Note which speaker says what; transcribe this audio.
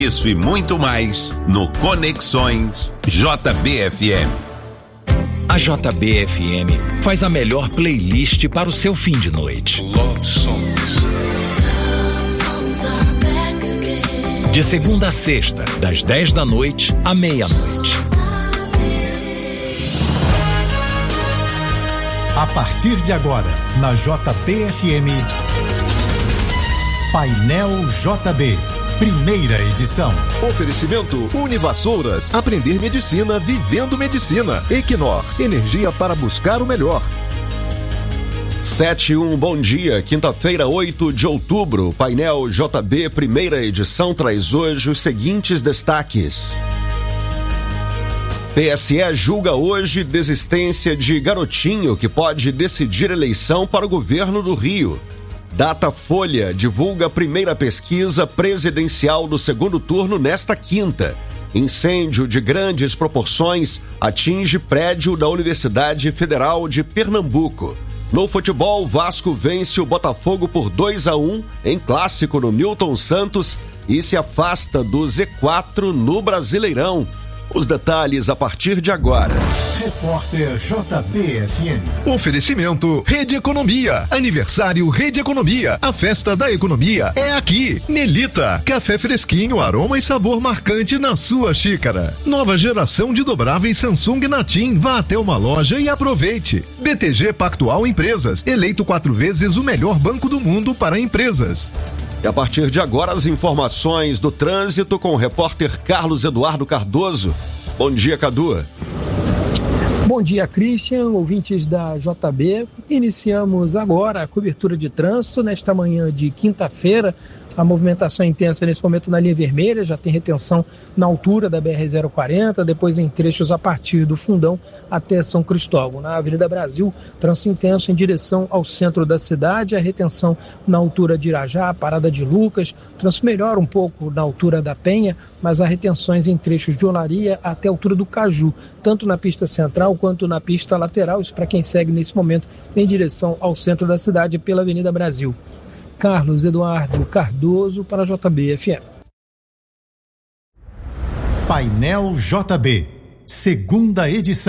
Speaker 1: Isso e muito mais no Conexões JBFM.
Speaker 2: A JBFM faz a melhor playlist para o seu fim de noite. De segunda a sexta, das 10 da noite à meia-noite.
Speaker 3: A partir de agora, na JBFM, Painel JB, primeira edição.
Speaker 4: Oferecimento Univassouras, aprender medicina vivendo medicina. Equinor, energia para buscar o melhor.
Speaker 5: 7-1, bom dia, quinta-feira, 8 de outubro, Painel JB, primeira edição, traz hoje os seguintes destaques. TSE julga hoje desistência de Garotinho, que pode decidir eleição para o governo do Rio. Datafolha divulga a primeira pesquisa presidencial do segundo turno nesta quinta. Incêndio de grandes proporções atinge prédio da Universidade Federal de Pernambuco. No futebol, Vasco vence o Botafogo por 2-1 em clássico no Newton Santos e se afasta do Z4 no Brasileirão. Os detalhes a partir de agora.
Speaker 3: Repórter JBFM.
Speaker 4: Oferecimento Rede Economia. Aniversário Rede Economia. A festa da economia é aqui. Melita. Café fresquinho, aroma e sabor marcante na sua xícara. Nova geração de dobráveis Samsung Natim. Vá até uma loja e aproveite. BTG Pactual Empresas. Eleito 4 vezes o melhor banco do mundo para empresas.
Speaker 5: E a partir de agora, as informações do trânsito com o repórter Carlos Eduardo Cardoso. Bom dia, Cadu.
Speaker 6: Bom dia, Christian, ouvintes da JB. Iniciamos agora a cobertura de trânsito nesta manhã de quinta-feira. A movimentação é intensa nesse momento na linha vermelha, já tem retenção na altura da BR-040, depois em trechos a partir do Fundão até São Cristóvão. Na Avenida Brasil, trânsito intenso em direção ao centro da cidade, a retenção na altura de Irajá, Parada de Lucas, trânsito melhora um pouco na altura da Penha, mas há retenções em trechos de Olaria até a altura do Caju, tanto na pista central quanto na pista lateral, isso para quem segue nesse momento em direção ao centro da cidade pela Avenida Brasil. Carlos Eduardo Cardoso para a JBFM.
Speaker 3: Painel JB, segunda edição.